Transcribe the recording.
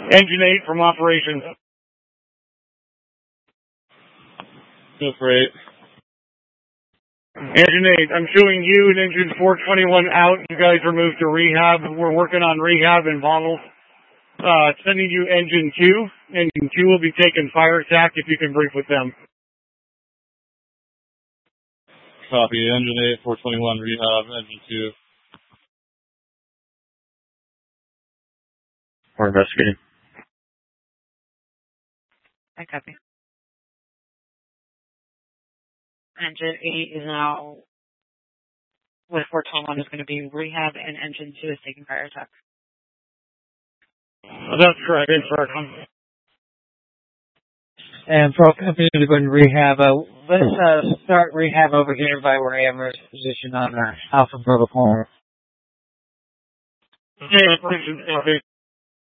Engine 8 from operations. Go for 8. Engine 8, I'm showing you and engine 421 out. You guys are moved to rehab. We're working on rehab and bottles. Sending you engine 2. Engine 2 will be taking fire attack if you can brief with them. Copy. Engine 8, 421, rehab, engine 2. We're investigating. I copy. Engine 8 is now, with 421 is going to be rehab, and engine 2 is taking fire attack. That's correct. And for all companies to go in rehab, let's start rehab over here by where I am positioned on Alpha Bravo corner. Yeah,